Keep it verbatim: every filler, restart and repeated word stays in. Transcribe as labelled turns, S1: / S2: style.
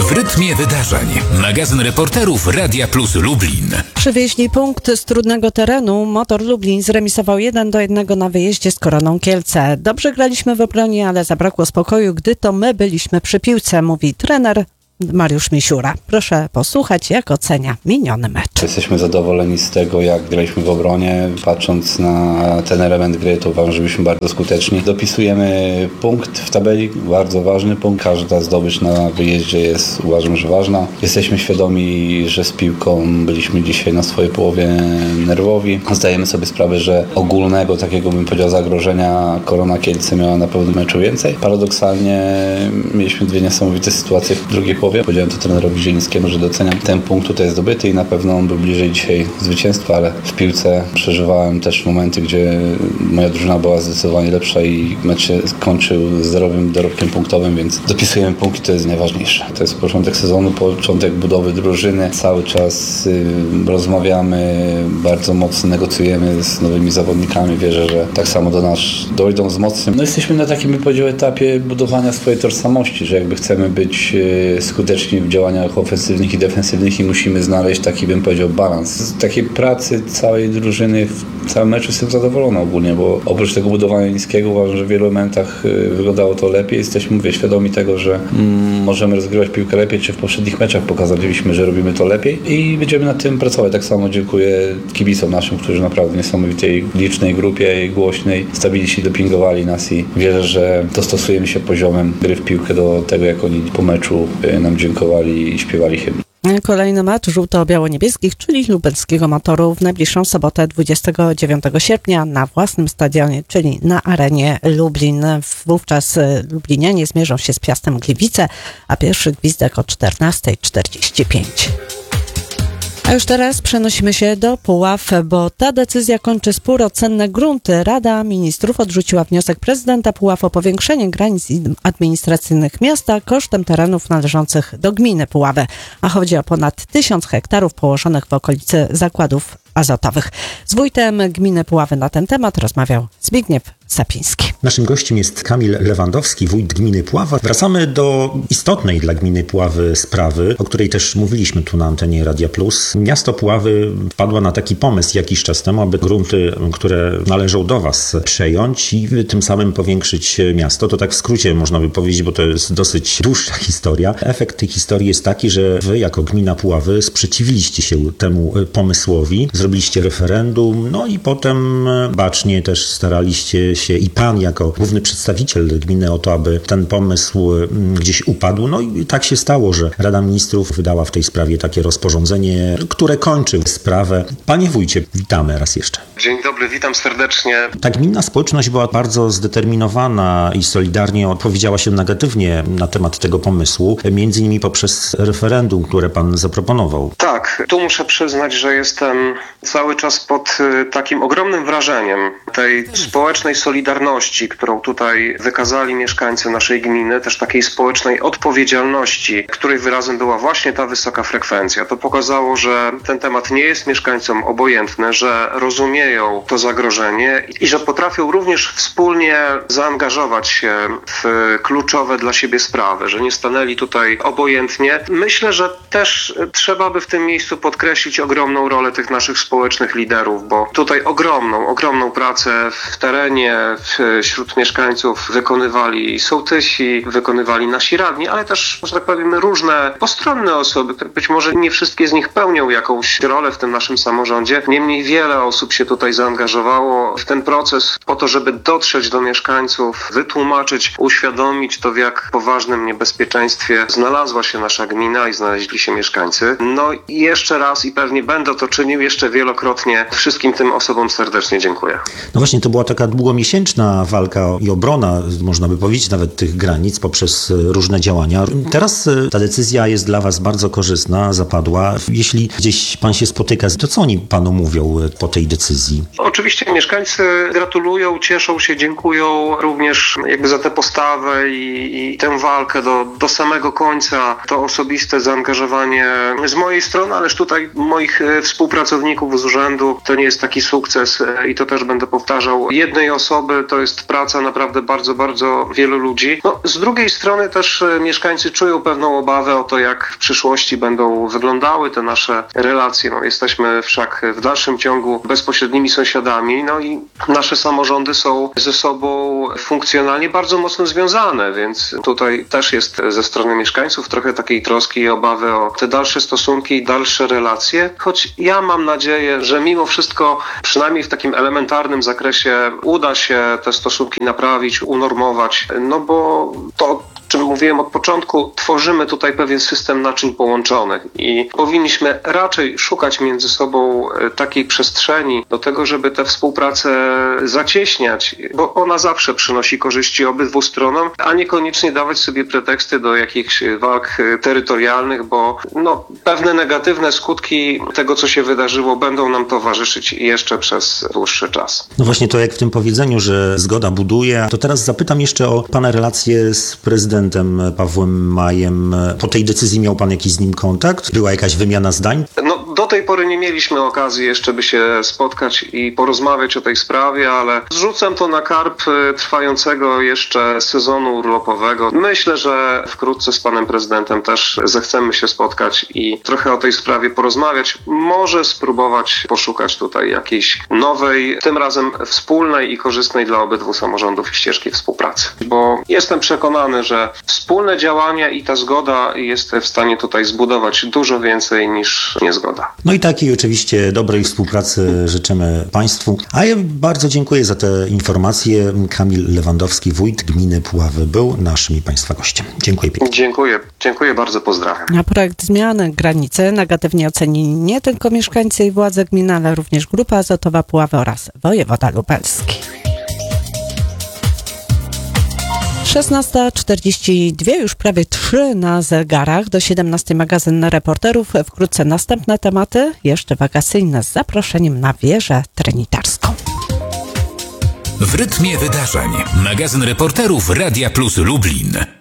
S1: w rytmie wydarzeń. Magazyn reporterów Radia Plus Lublin.
S2: Przywieźli punkt z trudnego terenu. Motor Lublin zremisował jeden do jednego na wyjeździe z Koroną Kielce. Dobrze graliśmy w obronie, ale zabrakło spokoju, gdy to my byliśmy przy piłce, mówi trener Mariusz Misiura. Proszę posłuchać, jak ocenia miniony mecz.
S3: Jesteśmy zadowoleni z tego, jak graliśmy w obronie. Patrząc na ten element gry, to uważam, że byliśmy bardzo skuteczni. Dopisujemy punkt w tabeli, bardzo ważny punkt. Każda zdobycz na wyjeździe jest, uważam, że ważna. Jesteśmy świadomi, że z piłką byliśmy dzisiaj na swojej połowie nerwowi. Zdajemy sobie sprawę, że ogólnego, takiego bym powiedział, zagrożenia Korona Kielce miała na pewno meczu więcej. Paradoksalnie mieliśmy dwie niesamowite sytuacje w drugiej połowie. Powiedziałem to trenerowi Zielińskiemu, że doceniam ten punkt tutaj zdobyty i na pewno on był bliżej dzisiaj zwycięstwa, ale w piłce przeżywałem też momenty, gdzie moja drużyna była zdecydowanie lepsza i mecz się skończył zdrowym dorobkiem punktowym, więc dopisujemy punkty, to jest najważniejsze. To jest początek sezonu, początek budowy drużyny. Cały czas y, rozmawiamy, bardzo mocno negocjujemy z nowymi zawodnikami. Wierzę, że tak samo do nas dojdą z mocnym. No jesteśmy na takim, bym powiedział, etapie budowania swojej tożsamości, że jakby chcemy być y, skuteczni w działaniach ofensywnych i defensywnych i musimy znaleźć taki, bym powiedział, balans. Z takiej pracy całej drużyny w całym meczu jestem zadowolony ogólnie, bo oprócz tego budowania niskiego uważam, że w wielu momentach wyglądało to lepiej. Jesteśmy, mówię, świadomi tego, że mm, możemy rozgrywać piłkę lepiej, czy w poprzednich meczach pokazaliśmy, że robimy to lepiej i będziemy nad tym pracować. Tak samo dziękuję kibicom naszym, którzy naprawdę w niesamowitej licznej grupie i głośnej stawili się, dopingowali nas i wierzę, że dostosujemy się poziomem gry w piłkę do tego, jak oni po meczu nam dziękowali i śpiewali hymn.
S2: Kolejny mecz żółto-biało-niebieskich, czyli lubelskiego Motoru w najbliższą sobotę dwudziestego dziewiątego sierpnia na własnym stadionie, czyli na arenie Lublin. Wówczas lublinianie zmierzą się z Piastem Gliwice, a pierwszy gwizdek o czternasta czterdzieści pięć. A już teraz przenosimy się do Puław, bo ta decyzja kończy spór o cenne grunty. Rada Ministrów odrzuciła wniosek prezydenta Puław o powiększenie granic administracyjnych miasta kosztem terenów należących do gminy Puławy, a chodzi o ponad tysiąc hektarów położonych w okolicy zakładów azotowych. Z wójtem gminy Puławy na ten temat rozmawiał Zbigniew Sapiński.
S4: Naszym gościem jest Kamil Lewandowski, wójt gminy Puława. Wracamy do istotnej dla gminy Puławy sprawy, o której też mówiliśmy tu na antenie Radia Plus. Miasto Puławy wpadło na taki pomysł jakiś czas temu, aby grunty, które należą do Was, przejąć i tym samym powiększyć miasto. To tak w skrócie można by powiedzieć, bo to jest dosyć dłuższa historia. Efekt tej historii jest taki, że Wy jako gmina Puławy sprzeciwiliście się temu pomysłowi, zrobiliście referendum, no i potem bacznie też staraliście się i Pan jako główny przedstawiciel gminy o to, aby ten pomysł gdzieś upadł. No i tak się stało, że Rada Ministrów wydała w tej sprawie takie rozporządzenie, które kończy sprawę. Panie wójcie, witamy raz jeszcze.
S5: Dzień dobry, witam serdecznie.
S4: Ta gminna społeczność była bardzo zdeterminowana i solidarnie odpowiedziała się negatywnie na temat tego pomysłu, między innymi poprzez referendum, które Pan zaproponował.
S5: Tak, tu muszę przyznać, że jestem cały czas pod takim ogromnym wrażeniem tej społecznej solidarności, którą tutaj wykazali mieszkańcy naszej gminy, też takiej społecznej odpowiedzialności, której wyrazem była właśnie ta wysoka frekwencja. To pokazało, że ten temat nie jest mieszkańcom obojętny, że rozumieją to zagrożenie i że potrafią również wspólnie zaangażować się w kluczowe dla siebie sprawy, że nie stanęli tutaj obojętnie. Myślę, że też trzeba by w tym miejscu podkreślić ogromną rolę tych naszych społecznych liderów, bo tutaj ogromną, ogromną pracę w terenie, wśród mieszkańców wykonywali sołtysi, wykonywali nasi radni, ale też, że tak powiem, różne postronne osoby, które być może nie wszystkie z nich pełnią jakąś rolę w tym naszym samorządzie. Niemniej wiele osób się tutaj zaangażowało w ten proces po to, żeby dotrzeć do mieszkańców, wytłumaczyć, uświadomić to, w jak poważnym niebezpieczeństwie znalazła się nasza gmina i znaleźli się mieszkańcy. No i jeszcze raz i pewnie będę to czynił jeszcze wielokrotnie. Wszystkim tym osobom serdecznie dziękuję.
S4: No właśnie, to była taka długomiesięczna walka i obrona, można by powiedzieć, nawet tych granic poprzez różne działania. Teraz ta decyzja jest dla Was bardzo korzystna, zapadła. Jeśli gdzieś Pan się spotyka, to co oni Panu mówią po tej decyzji?
S5: Oczywiście mieszkańcy gratulują, cieszą się, dziękują również jakby za tę postawę i, i tę walkę do, do samego końca. To osobiste zaangażowanie z mojej strony, ależ tutaj moich współpracowników z urzędu. To nie jest taki sukces i to też będę powtarzał jednej osoby, osoby, to jest praca naprawdę bardzo, bardzo wielu ludzi. No, z drugiej strony też mieszkańcy czują pewną obawę o to, jak w przyszłości będą wyglądały te nasze relacje. No, jesteśmy wszak w dalszym ciągu bezpośrednimi sąsiadami, no i nasze samorządy są ze sobą funkcjonalnie bardzo mocno związane, więc tutaj też jest ze strony mieszkańców trochę takiej troski i obawy o te dalsze stosunki i dalsze relacje, choć ja mam nadzieję, że mimo wszystko, przynajmniej w takim elementarnym zakresie, uda się te stosunki naprawić, unormować, no bo to, o czym mówiłem od początku, tworzymy tutaj pewien system naczyń połączonych i powinniśmy raczej szukać między sobą takiej przestrzeni do tego, żeby tę współpracę zacieśniać, bo ona zawsze przynosi korzyści obydwu stronom, a niekoniecznie dawać sobie preteksty do jakichś walk terytorialnych, bo no, pewne negatywne skutki tego, co się wydarzyło, będą nam towarzyszyć jeszcze przez dłuższy czas.
S4: No właśnie to jak w tym powiedzeniu, że zgoda buduje, to teraz zapytam jeszcze o pana relacje z prezydentem Pawłem Majem. Po tej decyzji miał pan jakiś z nim kontakt? Była jakaś wymiana zdań?
S5: No, do tej pory nie mieliśmy okazji jeszcze, by się spotkać i porozmawiać o tej sprawie, ale zrzucam to na karb trwającego jeszcze sezonu urlopowego. Myślę, że wkrótce z panem prezydentem też zechcemy się spotkać i trochę o tej sprawie porozmawiać. Może spróbować poszukać tutaj jakiejś nowej, tym razem wspólnej i korzystnej dla obydwu samorządów ścieżki współpracy. Bo jestem przekonany, że wspólne działania i ta zgoda jest w stanie tutaj zbudować dużo więcej niż niezgoda.
S4: No i takiej oczywiście dobrej współpracy życzymy państwu. A ja bardzo dziękuję za te informacje. Kamil Lewandowski, wójt gminy Puławy, był naszym i państwa gościem. Dziękuję pięknie.
S5: Dziękuję. Dziękuję bardzo. Pozdrawiam.
S2: Na projekt zmiany granicy negatywnie ocenili nie tylko mieszkańcy i władze gminy, ale również Grupa Azotowa Puławy oraz wojewoda lubelski. szesnasta czterdzieści dwa, już prawie trzy na zegarach, do siedemnastej magazyn Reporterów. Wkrótce następne tematy, jeszcze wakacyjne z zaproszeniem na wieżę trynitarską.
S1: W rytmie wydarzeń magazyn Reporterów Radia Plus Lublin.